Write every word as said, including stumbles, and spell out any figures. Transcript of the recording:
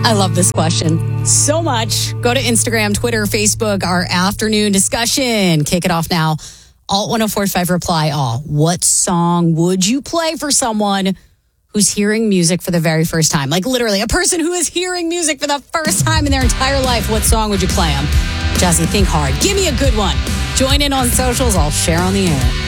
I love this question so much. Go to Instagram, Twitter, Facebook, our afternoon discussion. Kick it off now. Alt ten forty-five reply all. What song would you play for someone who's hearing music for the very first time? Like literally a person who is hearing music for the first time in their entire life. What song would you play them? Jesse, think hard. Give me a good one. Join in on socials. I'll share on the air.